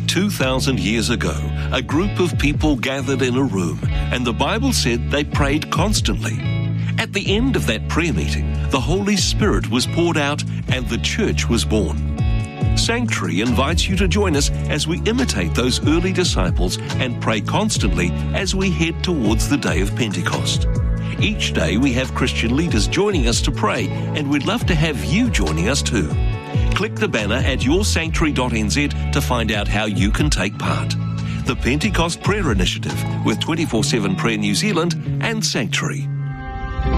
2,000 years ago, a group of people gathered in a room, and the Bible said they prayed constantly. At the end of that prayer meeting, the Holy Spirit was poured out and the church was born. Sanctuary invites you to join us as we imitate those early disciples and pray constantly as we head towards the day of Pentecost. Each day we have Christian leaders joining us to pray, and we'd love to have you joining us too. Click the banner at yoursanctuary.nz to find out how you can take part. The Pentecost Prayer Initiative with 24/7 Prayer New Zealand and Sanctuary.